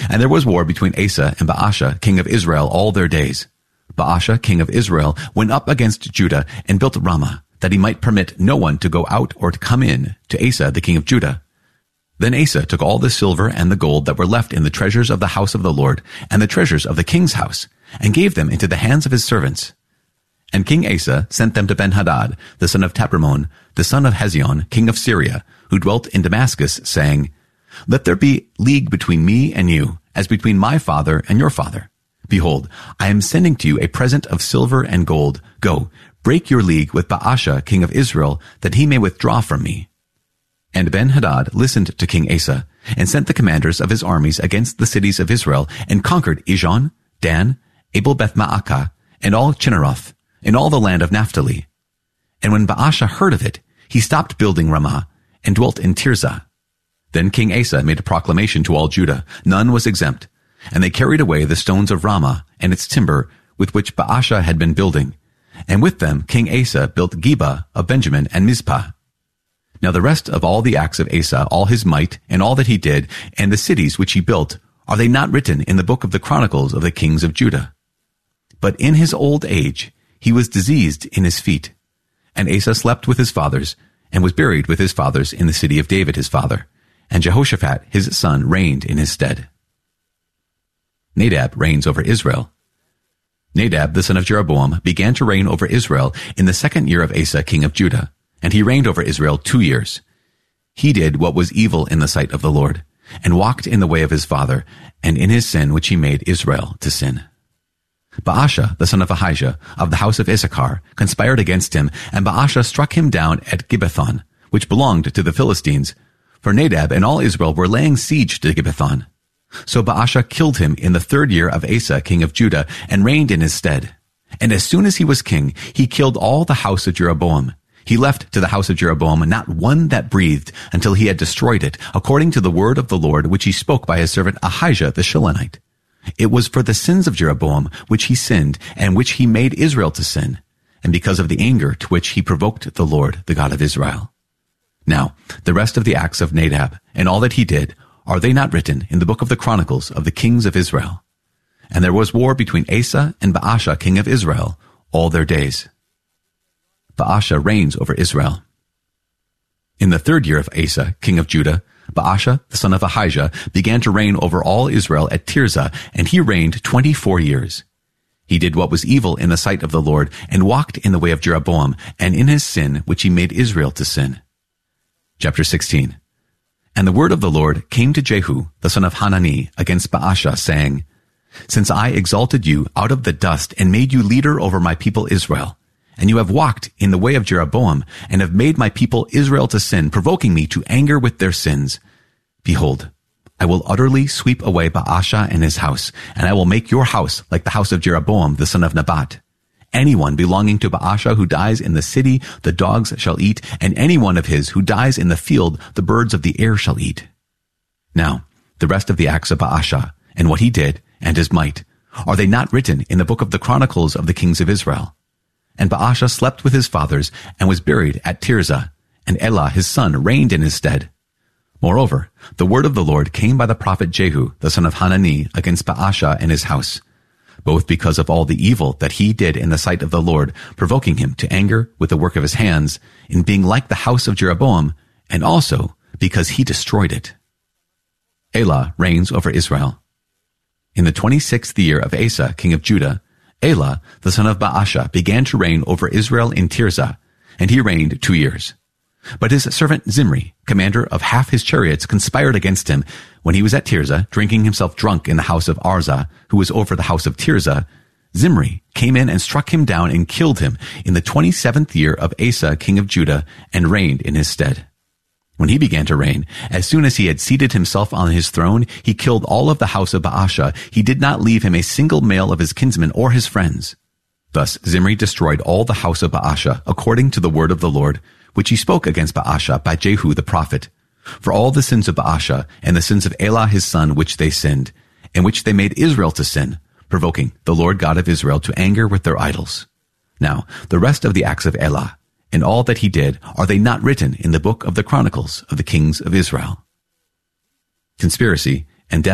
And there was war between Asa and Baasha, king of Israel, all their days. Baasha, king of Israel, went up against Judah and built Ramah, that he might permit no one to go out or to come in to Asa, the king of Judah. Then Asa took all the silver and the gold that were left in the treasures of the house of the Lord and the treasures of the king's house, and gave them into the hands of his servants. And King Asa sent them to Ben-Hadad, the son of Tabrimon, the son of Hezion, king of Syria, who dwelt in Damascus, saying, Let there be league between me and you, as between my father and your father. Behold, I am sending to you a present of silver and gold. Go, break your league with Baasha, king of Israel, that he may withdraw from me. And Ben-Hadad listened to King Asa, and sent the commanders of his armies against the cities of Israel, and conquered Ijon, Dan, Abel-Beth-Maacah, and all Chinneroth, and all the land of Naphtali. And when Baasha heard of it, he stopped building Ramah, and dwelt in Tirzah. Then King Asa made a proclamation to all Judah, none was exempt, and they carried away the stones of Ramah and its timber with which Baasha had been building. And with them King Asa built Geba of Benjamin and Mizpah. Now the rest of all the acts of Asa, all his might, and all that he did, and the cities which he built, are they not written in the book of the Chronicles of the kings of Judah? But in his old age he was diseased in his feet. And Asa slept with his fathers, and was buried with his fathers in the city of David his father. And Jehoshaphat his son reigned in his stead. Nadab reigns over Israel. Nadab the son of Jeroboam began to reign over Israel in the 2nd year of Asa king of Judah, and he reigned over Israel 2 years. He did what was evil in the sight of the Lord, and walked in the way of his father, and in his sin which he made Israel to sin. Baasha the son of Ahijah of the house of Issachar conspired against him, and Baasha struck him down at Gibbethon, which belonged to the Philistines, for Nadab and all Israel were laying siege to Gibbethon. So Baasha killed him in the 3rd year of Asa king of Judah, and reigned in his stead. And as soon as he was king, he killed all the house of Jeroboam. He left to the house of Jeroboam not one that breathed until he had destroyed it, according to the word of the Lord which he spoke by his servant Ahijah the Shilonite. It was for the sins of Jeroboam which he sinned, and which he made Israel to sin, and because of the anger to which he provoked the Lord, the God of Israel. Now, the rest of the acts of Nadab, and all that he did, are they not written in the book of the Chronicles of the kings of Israel? And there was war between Asa and Baasha king of Israel all their days. Baasha reigns over Israel. In the 3rd year of Asa king of Judah, Baasha the son of Ahijah began to reign over all Israel at Tirzah, and he reigned 24 years. He did what was evil in the sight of the Lord, and walked in the way of Jeroboam, and in his sin which he made Israel to sin. Chapter 16. And the word of the Lord came to Jehu, the son of Hanani, against Baasha, saying, Since I exalted you out of the dust, and made you leader over my people Israel, and you have walked in the way of Jeroboam, and have made my people Israel to sin, provoking me to anger with their sins, behold, I will utterly sweep away Baasha and his house, and I will make your house like the house of Jeroboam the son of Nebat. Anyone belonging to Baasha who dies in the city, the dogs shall eat, and any one of his who dies in the field, the birds of the air shall eat. Now, the rest of the acts of Baasha, and what he did, and his might, are they not written in the book of the Chronicles of the kings of Israel? And Baasha slept with his fathers, and was buried at Tirzah, and Elah his son reigned in his stead. Moreover, the word of the Lord came by the prophet Jehu, the son of Hanani, against Baasha and his house, both because of all the evil that he did in the sight of the Lord, provoking him to anger with the work of his hands, in being like the house of Jeroboam, and also because he destroyed it. Elah reigns over Israel. In the 26th year of Asa, king of Judah, Elah, the son of Baasha, began to reign over Israel in Tirzah, and he reigned 2 years. But his servant Zimri, commander of half his chariots, conspired against him when he was at Tirzah, drinking himself drunk in the house of Arza, who was over the house of Tirzah. Zimri came in and struck him down and killed him in the 27th year of Asa, king of Judah, and reigned in his stead. When he began to reign, as soon as he had seated himself on his throne, he killed all of the house of Baasha. He did not leave him a single male of his kinsmen or his friends. Thus Zimri destroyed all the house of Baasha, according to the word of the Lord, which he spoke against Baasha by Jehu the prophet, for all the sins of Baasha and the sins of Elah his son which they sinned, and which they made Israel to sin, provoking the Lord God of Israel to anger with their idols. Now, the rest of the acts of Elah, and all that he did, are they not written in the book of the Chronicles of the kings of Israel? Conspiracy and death